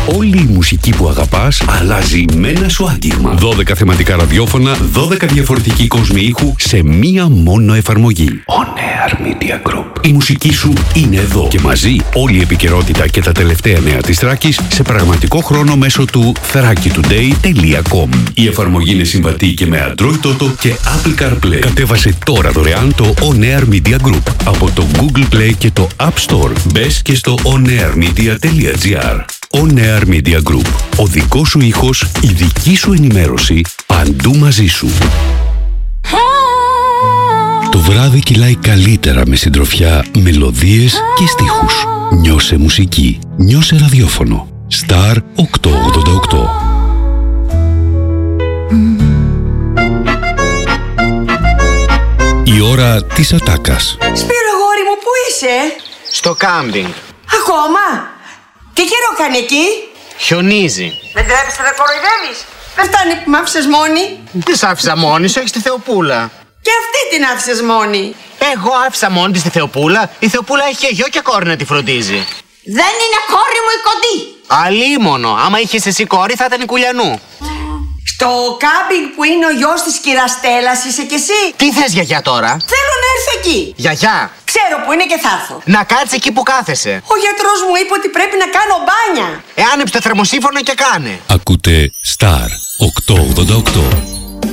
Όλη η μουσική που αγαπάς αλλάζει με ένα σου άγγιγμα. 12 θεματικά ραδιόφωνα, 12 διαφορετικοί κόσμοι ήχου σε μία μόνο εφαρμογή. On Air Media Group. Η μουσική σου είναι εδώ και μαζί όλη η επικαιρότητα και τα τελευταία νέα της Θράκης σε πραγματικό χρόνο μέσω του thrakitoday.com. Η εφαρμογή είναι συμβατή και με Android Auto και Apple CarPlay. Κατέβασε τώρα δωρεάν το On Air Media Group από το Google Play και το App Store. Μπες και στο onairmedia.gr. On Air Media Group. Ο δικός σου ήχος, η δική σου ενημέρωση, παντού μαζί σου. Το βράδυ κυλάει καλύτερα με συντροφιά, μελωδίες και στίχους. Νιώσε μουσική. Νιώσε ραδιόφωνο. Star 888. Η ώρα της ατάκας. Σπύρο, αγόρι μου, πού είσαι? Στο κάμπινγκ. Ακόμα? Τι καιρό κάνει εκεί? Χιονίζει. Δεν τρέπεσαι να κοροϊδεύεις? Δεν φτάνει που μ' άφησες μόνη. Τι σ' άφησα μόνη σου, έχεις τη Θεοπούλα. Και αυτή την άφησες μόνη. Εγώ άφησα μόνη της τη Θεοπούλα. Η Θεοπούλα έχει και γιο και κόρη να τη φροντίζει. Δεν είναι κόρη μου η κοντή. Αλίμονο, άμα είχες εσύ κόρη θα ήταν η Κουλιανού. Στο κάμπινγκ που είναι ο γιος της κυραστέλλας είσαι κι εσύ? Τι θες γιαγιά τώρα? Θέλω να έρθω εκεί. Γιαγιά. Ξέρω που είναι και θα έρθω. Να κάτσεις εκεί που κάθεσαι. Ο γιατρός μου είπε ότι πρέπει να κάνω μπάνια. Άνεψε το θερμοσύφωνο και κάνε. Ακούτε Star 888.